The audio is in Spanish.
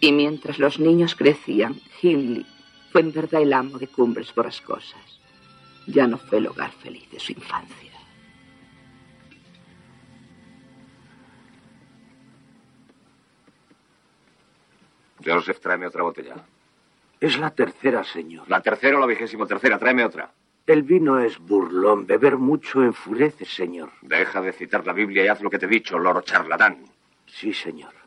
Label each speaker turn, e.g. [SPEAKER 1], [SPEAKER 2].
[SPEAKER 1] Y mientras los niños crecían, Hindley fue en verdad el amo de Cumbres Borrascosas. Ya no fue el hogar feliz de su infancia.
[SPEAKER 2] Joseph, tráeme otra botella.
[SPEAKER 3] Es la tercera, señor.
[SPEAKER 2] ¿La tercera o la 23ª? Tráeme otra.
[SPEAKER 3] El vino es burlón. Beber mucho enfurece, señor.
[SPEAKER 2] Deja de citar la Biblia y haz lo que te he dicho, loro charlatán.
[SPEAKER 3] Sí, señor.